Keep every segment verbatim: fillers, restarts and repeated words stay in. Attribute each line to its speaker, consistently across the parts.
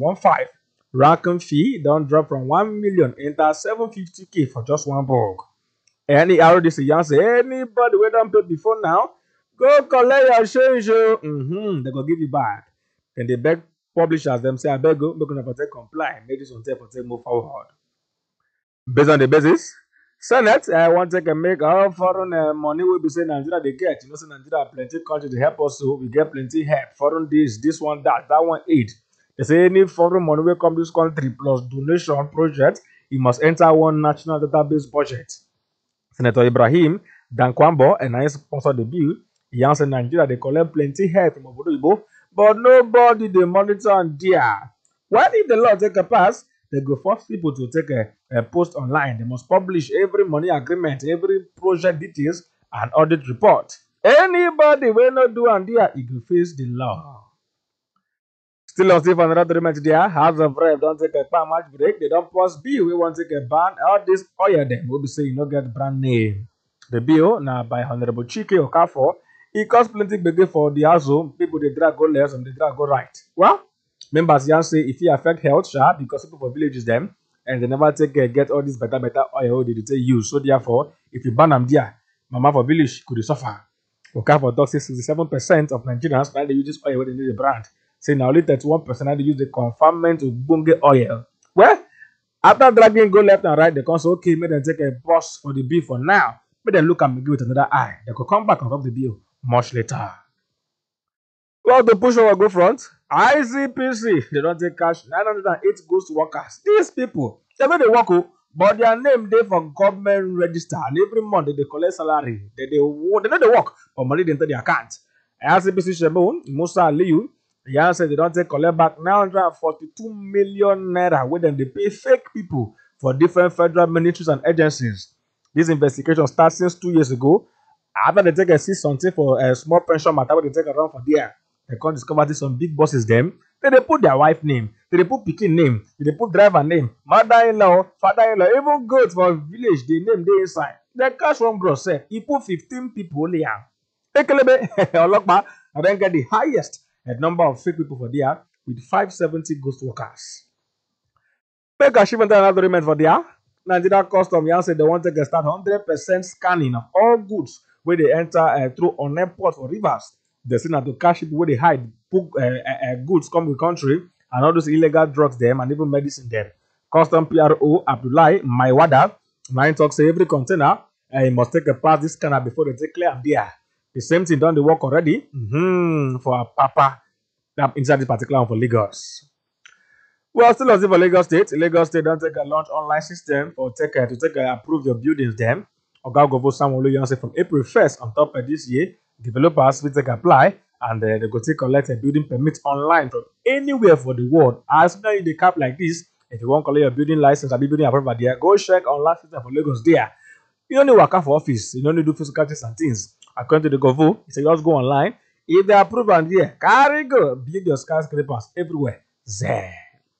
Speaker 1: one five. Ranking fee don't drop from one million enter seven fifty k for just one book. Any R D C yarn say anybody wey don pay before now, go collect your change o. Mm-hmm, they go give you back. Then they beg publishers them say abeg go make una for take comply, make this one take for take move forward. Based on the basis, Senate I uh, want take a make all foreign uh, money wey be say Nigeria dey get. You know say Nigeria plenty country dey help us so we get plenty help. Foreign this, this one that, that one aid. They say any foreign money wey come this country plus donation project, e must enter one national database budget. Senator Ibrahim Dankwambo and I sponsor the bill. He answered Nigeria they collect plenty help from Obodo Igbo, but nobody they monitor and there. Well, if the law take a pass, they go force people to take a, a post online. They must publish every money agreement, every project details, and audit report. Anybody will not do and there, he will face the law. Still on safe another document there. House of Rep don't take a power match break. They don't pass bill. We want to take a ban. All this oil them will be saying you no get brand name. The bill now by Honorable Chike Okafor. It costs plenty big for the household. People they drag go left and they drag go right. Well, members yan say if it affect health, sure, because people for villages them and they never take uh, get all this better better oil they take use. So therefore, if you ban them there, mama for village could suffer. Okafor talks say sixty-seven percent of Nigerians now they use this oil when they need the brand. Say now only thirty-one percent they use the confinement to bunge oil. Well, after dragging go left and right, they can say, okay, make them take a bus for the bill for now. But then look at me with another eye. They could come back and rob the bill much later. Well, the push over go front. I C P C, they don't take cash nine hundred eight ghost workers. These people, they know they work, but their name they for government register. And every month they, they collect salary. They, they, they know they work, but money they enter their account. I C P C Shemon, Musa Aliyu, Yan said they don't take collect back nine hundred forty-two million naira where them they pay fake people for different federal ministries and agencies. This investigation started since two years ago. After they take a see something for a small pension matter, where they take around for there, they can't discover this some big bosses them. Then they put their wife name, then they put pikin name, then they put driver name, mother-in-law, father-in-law, even goats for village, they name they inside. The cash from gross say he put fifteen people only here. Ekelebe Olokpa and then get the highest a number of fake people for there with five hundred seventy ghost workers. Make a shipment and another for there. Nigeria Custom yan say they want to start one hundred percent scanning of all goods where they enter uh, through on airports or rivers. They say that to catch people where they hide book, uh, uh, uh, goods come to the country and all those illegal drugs them and even medicine them. Custom P R O Abdullahi Maiwada nine talks say every container uh, must take a pass this scanner before they take clear and there. The same thing done the work already mm-hmm, for Papa inside this particular one for Lagos. Well, still on for Lagos State. Lagos State don't take a launch online system for take a, to take a, approve your buildings them. Oga Govo Samuel Yanse from April first on top of this year, developers will take apply and uh, they go take collect a building permit online from anywhere for the world. As soon as you the cap like this, if you want to collect your building license or building approval there, go check online system for Lagos there. You don't need to work out for office. You don't need to do physical tests and things. According to the Govo, he said just go online. If they approve and there, carry go build your skyscrapers everywhere. There.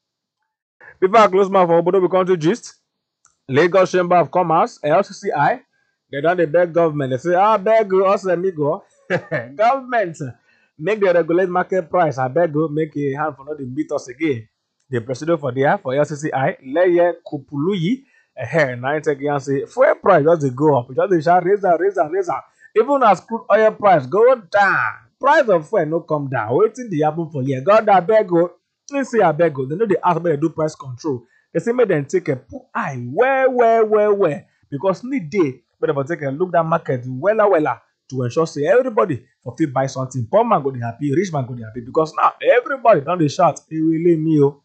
Speaker 1: Before I close my for Obodo country gist, Lagos Chamber of Commerce, L C C I, they don't they beg government. They say, ah, beg us, amigo. Government, make the regulate market price. I beg you, make a hand for not to beat us again. The president for there, for L C C I, Leye Kupuluyi, eh, now take and say, fuel price just go up. Just they shall raise and raise and raise. Even as crude oil price go down, price of fuel no come down. Waiting the happen for here. God, I beg you. They say I beg you. They know they ask me to do price control. They say make them take a put eye where, where, where, where. Because need day, but they take a look that market wella wella to ensure say everybody for fit buy something. Poor man go be happy, rich man go be happy. Because now everybody down the shout, he will leave me. Oh.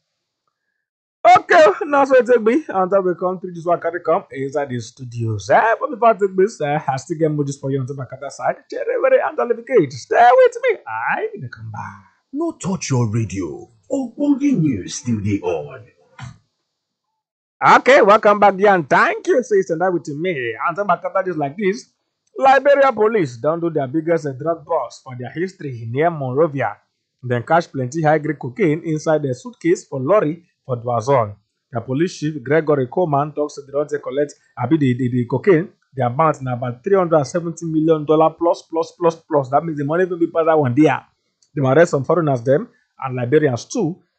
Speaker 1: Okay, now so it take me until we come through this one carry come inside the studios. Eh, but before I take this, uh, I still get more just for you on the back other side. Cherry very undelicate. Stay with me. I need to come back.
Speaker 2: No touch your radio. Ogbonge news still dey on.
Speaker 1: Okay, welcome back there and thank you. So you stand with me. And some back just like this. Liberia police don't do their biggest uh, drug bust for their history near Monrovia. Then catch plenty high-grade cocaine inside their suitcase for lorry for Dwazon. The police chief Gregory Coleman talks that they don't take collect abi the, the, the cocaine. The amount now about three hundred seventy million dollars plus plus plus plus. That means the money will be part that one there. They arrest some foreigners them and Liberians too.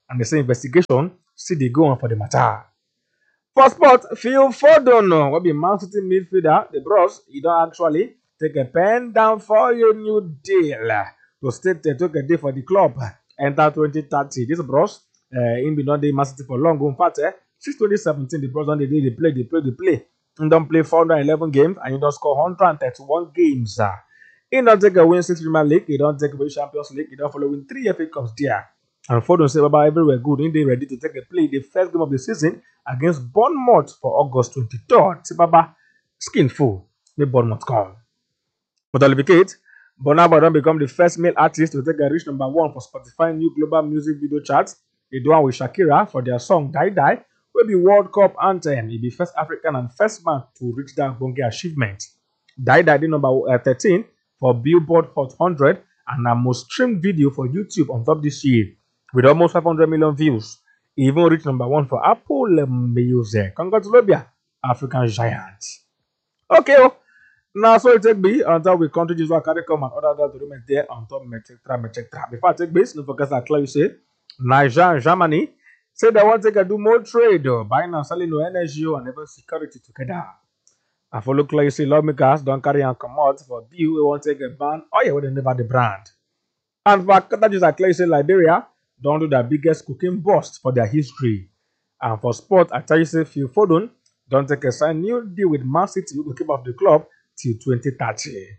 Speaker 1: and they say investigation still dey go on for the matter. For sport, Phil Foden will be Man City midfielder. The Bros, he don't actually take a pen down for your new deal to state they took a day for the club. Enter twenty thirty. This Bros, uh, in be not the Man City for long. In fact, eh, since twenty seventeen, the Bros on the day they play, they play, they play. He don't play four hundred eleven games and he don't score one hundred thirty-one games. He don't take a win six Premier League. He don't take away Champions League. He don't follow win three F A Cups there. And Foden say about everywhere good. In they ready to take a play the first game of the season against Bournemouth for August twenty-third. See Baba, skin full. May Bournemouth come. But Olivicate, Bonaba don't become the first male artist to take a reach number one for Spotify new global music video charts. He do one with Shakira for their song Die Die, will be World Cup anthem. He be first African and first man to reach that bonge achievement. Die Die did number uh, thirteen for Billboard Hot one hundred and a most streamed video for YouTube on top this year with almost five hundred million views. He even reached number one for Apple Music. Congratulations, African giant. Okay, oh. Now so it take me until we continue to carry come and other that remain there on top metric metric Before I take base, no forget that clear you say Niger and Germany say they want to take a do more trade, buying and selling no energy and even security together. I follow clear you say lawmakers don't carry and come out for bill we want to take a ban or you would never the brand. And for that is clear you say Liberia don't do the biggest cooking bust for their history. And for sport, I tell you say Phil Foden don't take a sign new deal with Man City who will keep up the club till twenty thirty.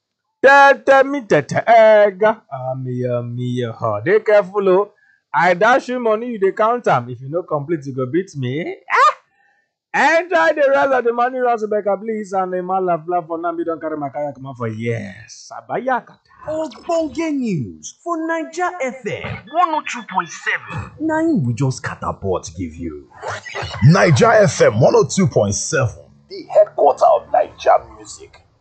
Speaker 1: Tete me tete egg. Ah me uh, me uh, dey careful oh. I dash you money you dey count am. If you no complete you go beat me. Ah! Enjoy the rest of the money runs back please and the man laugh laugh for now. Me don't carry my kayak come for yes. Abayakata.
Speaker 2: Ogbonge news for Naija F M one oh two point seven. Na im we just catapult give you.
Speaker 3: Naija F M one oh two point seven, the headquarter of Naija music.